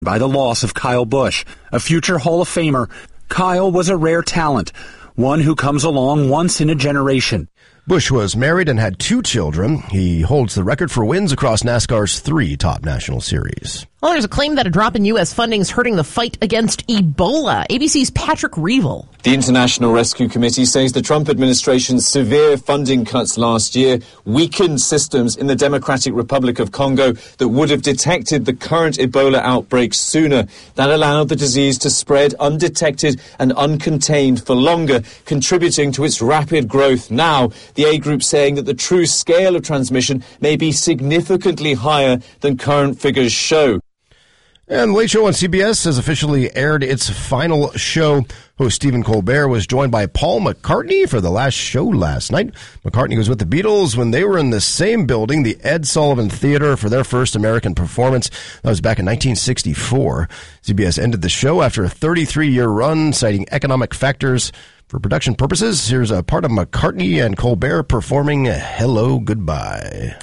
by the loss of Kyle Busch, a future Hall of Famer. Kyle was a rare talent, one who comes along once in a generation. Busch was married and had 2 children. He holds the record for wins across NASCAR's 3 top national series. Well, there's a claim that a drop in U.S. funding is hurting the fight against Ebola. ABC's Patrick Reevell. The International Rescue Committee says the Trump administration's severe funding cuts last year weakened systems in the Democratic Republic of Congo that would have detected the current Ebola outbreak sooner. That allowed the disease to spread undetected and uncontained for longer, contributing to its rapid growth. Now, the aid group saying that the true scale of transmission may be significantly higher than current figures show. And Late Show on CBS has officially aired its final show. Host Stephen Colbert was joined by Paul McCartney for the last show last night. McCartney was with the Beatles when they were in the same building, the Ed Sullivan Theater, for their first American performance. That was back in 1964. CBS ended the show after a 33-year run, citing economic factors. For production purposes, here's a part of McCartney and Colbert performing Hello, Goodbye.